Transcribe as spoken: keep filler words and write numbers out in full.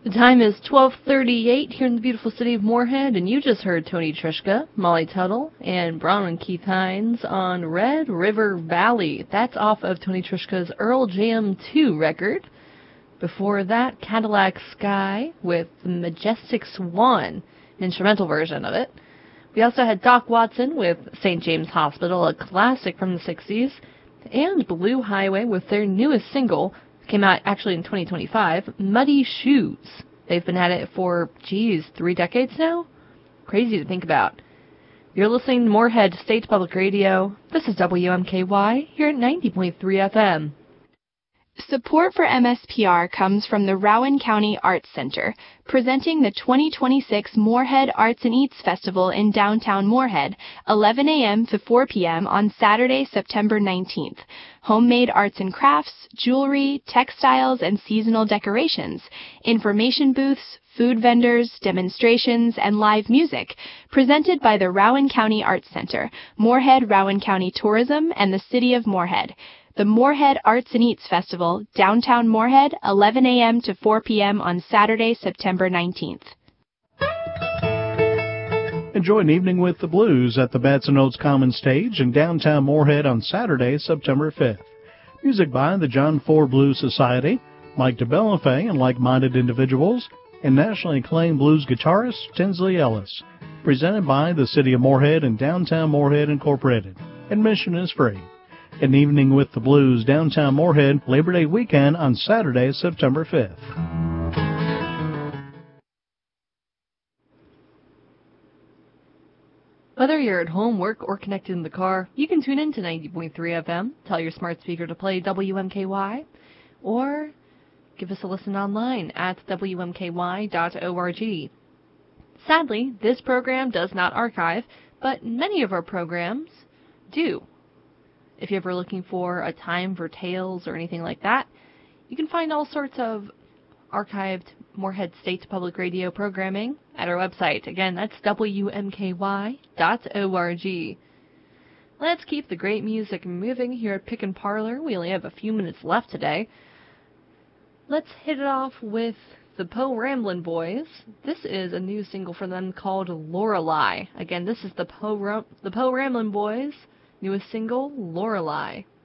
The time is twelve thirty-eight here in the beautiful city of Moorhead, and you just heard Tony Trischka, Molly Tuttle, and Bronwyn Keith Hines on Red River Valley. That's off of Tony Trischka's Earl Jam two record. Before that, Cadillac Sky with the Majestic Swan, an instrumental version of it. We also had Doc Watson with Saint James Hospital, a classic from the sixties, and Blue Highway with their newest single, came out actually in twenty twenty-five, Muddy Shoes. They've been at it for, geez, three decades now? Crazy to think about. You're listening to Moorhead State Public Radio. This is W M K Y here at ninety point three F M. Support for M S P R comes from the Rowan County Arts Center, presenting the twenty twenty-six Moorhead Arts and Eats Festival in downtown Moorhead, eleven a.m. to four p.m. on Saturday, September nineteenth. Homemade arts and crafts, jewelry, textiles, and seasonal decorations, information booths, food vendors, demonstrations, and live music, presented by the Rowan County Arts Center, Moorhead Rowan County Tourism, and the City of Moorhead. The Moorhead Arts and Eats Festival, downtown Moorhead, eleven a.m. to four p.m. on Saturday, September nineteenth. Enjoy an evening with the blues at the Bats and Oats Common Stage in downtown Moorhead on Saturday, September fifth. Music by the John Ford Blues Society, Mike DeBellafay and like-minded individuals, and nationally acclaimed blues guitarist Tinsley Ellis. Presented by the City of Moorhead and Downtown Moorhead Incorporated. Admission is free. An evening with the blues, downtown Moorhead, Labor Day weekend on Saturday, September fifth. Whether you're at home, work, or connected in the car, you can tune in to ninety point three F M, tell your smart speaker to play W M K Y, or give us a listen online at W M K Y dot org. Sadly, this program does not archive, but many of our programs do. If you're ever looking for a time for tales or anything like that, you can find all sorts of archived Moorhead State Public Radio programming at our website. Again, that's W M K Y dot org. Let's keep the great music moving here at Pick and Parlor. We only have a few minutes left today. Let's hit it off with the Po Ramblin' Boys. This is a new single from them called Lorelei. Again, this is the Po, Ram- the Po Ramblin' Boys' newest single, Lorelei.